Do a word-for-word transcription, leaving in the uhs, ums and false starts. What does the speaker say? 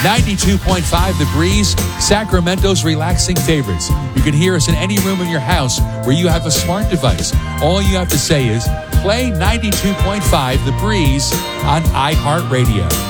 ninety-two point five The Breeze, Sacramento's relaxing favorites. You can hear us in any room in your house where you have a smart device. All you have to say is, play ninety-two point five The Breeze on iHeartRadio.